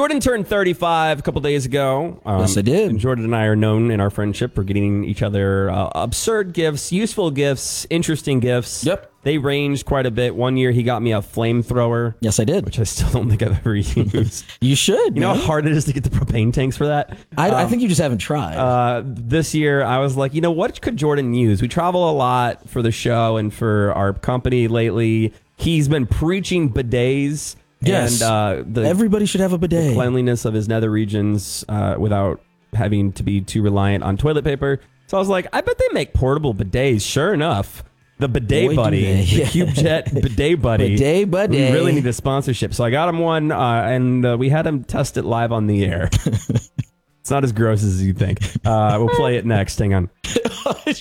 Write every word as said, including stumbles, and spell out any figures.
Jordan turned thirty-five a couple days ago. Um, yes, I did. And Jordan and I are known in our friendship for getting each other uh, absurd gifts, useful gifts, interesting gifts. Yep. They ranged quite a bit. One year he got me a flamethrower. Yes, I did. Which I still don't think I've ever used. You should. You know man. how hard it is to get the propane tanks for that? I, um, I think you just haven't tried. Uh, this year I was like, you know, what could Jordan use? We travel a lot for the show and for our company lately. He's been preaching bidets. Yes. And uh, the, everybody should have a bidet. The cleanliness of his nether regions uh, without having to be too reliant on toilet paper. So I was like, I bet they make portable bidets. Sure enough. The Bidet Boy, Buddy, the yeah. CubeJet Bidet Buddy. Bidet Buddy. We really need a sponsorship. So I got him one, uh, and uh, we had him test it live on the air. It's not as gross as you think. Uh, we'll play it next. Hang on.